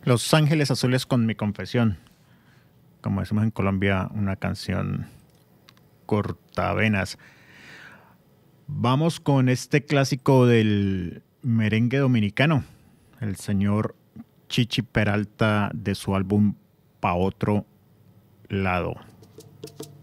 Los Ángeles Azules con mi confesión. Como decimos en Colombia, una canción cortavenas. Vamos con este clásico del merengue dominicano, el señor Chichi Peralta de su álbum Pa' Otro Lado.